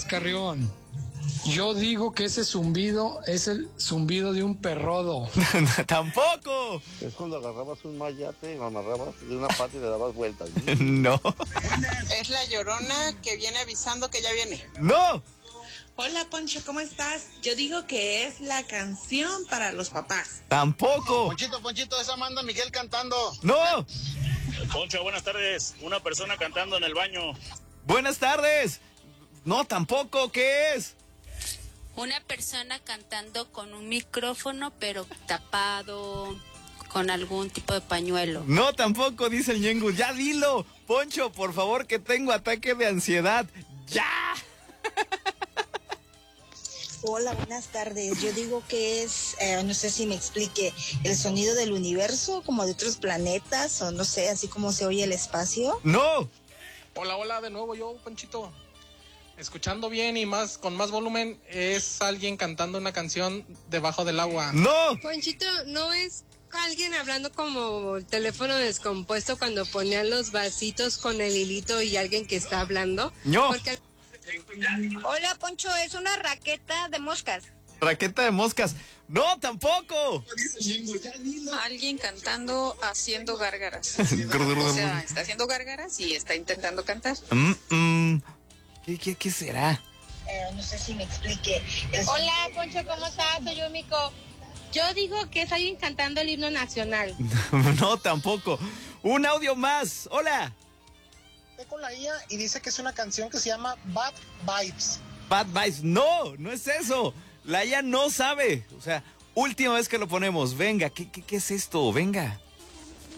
Carrión. Yo digo que ese zumbido es el zumbido de un perrodo. ¡Tampoco! Es cuando agarrabas un mayate y lo amarrabas de una pata y le dabas vueltas. No. Es la Llorona que viene avisando que ya viene. ¡No! Hola Poncho, ¿cómo estás? Yo digo que es la canción para los papás. ¡Tampoco! Ponchito, esa manda Miguel cantando. ¡No! Poncho, buenas tardes. Una persona cantando en el baño. ¡Buenas tardes! No, tampoco, ¿qué es? Una persona cantando con un micrófono, pero tapado con algún tipo de pañuelo. No, tampoco, dice el Ñengu. ¡Ya dilo! Poncho, por favor, que tengo ataque de ansiedad. ¡Ya! Hola, buenas tardes. Yo digo que es, no sé si me explique, el sonido del universo, como de otros planetas, o no sé, así como se oye el espacio. ¡No! Hola, de nuevo yo, Ponchito. Escuchando bien y más con más volumen, es alguien cantando una canción debajo del agua. ¡No! Ponchito, ¿no es alguien hablando como el teléfono descompuesto cuando ponían los vasitos con el hilito y alguien que está hablando? ¡No! Porque... Hola, Poncho, es una raqueta de moscas. Raqueta de moscas. ¡No, tampoco! Alguien cantando haciendo gárgaras. O sea, está haciendo gárgaras y está intentando cantar. ¿Qué será? No sé si me explique. Hola, Poncho, ¿cómo estás? Soy Yumiko. Yo digo que es alguien cantando el himno nacional. No, tampoco. Un audio más. ¡Hola! Estoy con la IA y dice que es una canción que se llama Bad Vibes. Bad Vibes. No, no es eso. La IA no sabe. O sea, última vez que lo ponemos. Venga, ¿qué es esto? Venga.